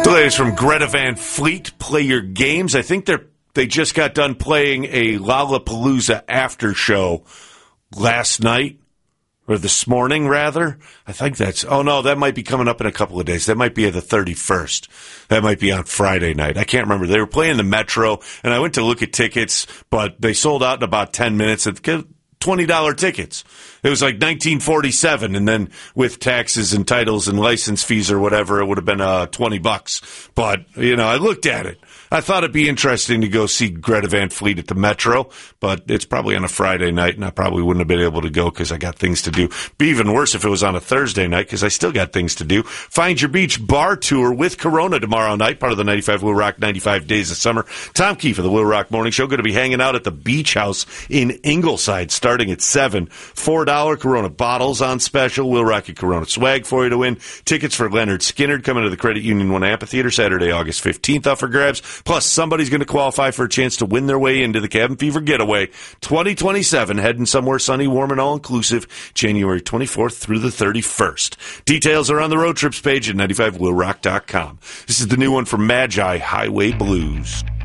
The latest from Greta Van Fleet, Play Your Games. I think they just got done playing a Lollapalooza after show last night, or this morning, rather. I think that might be coming up in a couple of days. That might be the 31st. That might be on Friday night. I can't remember. They were playing the Metro, and I went to look at tickets, but they sold out in about 10 minutes. $20 tickets. It was like 1947, and then with taxes and titles and license fees or whatever, it would have been $20. But, I looked at it. I thought it'd be interesting to go see Greta Van Fleet at the Metro, but it's probably on a Friday night, and I probably wouldn't have been able to go because I got things to do. Be even worse if it was on a Thursday night because I still got things to do. Find Your Beach bar tour with Corona tomorrow night, part of the 95 Will Rock 95 Days of Summer. Tom Keefe of the Will Rock Morning Show going to be hanging out at the Beach House in Ingleside starting at 7. $4 Corona bottles on special. Will Rock and Corona swag for you to win. Tickets for Leonard Skinner coming to the Credit Union One Amphitheater Saturday, August 15th up for grabs. Plus, somebody's going to qualify for a chance to win their way into the Cabin Fever Getaway 2027, heading somewhere sunny, warm, and all-inclusive, January 24th through the 31st. Details are on the road trips page at 95willrock.com. This is the new one from Magi, Highway Blues.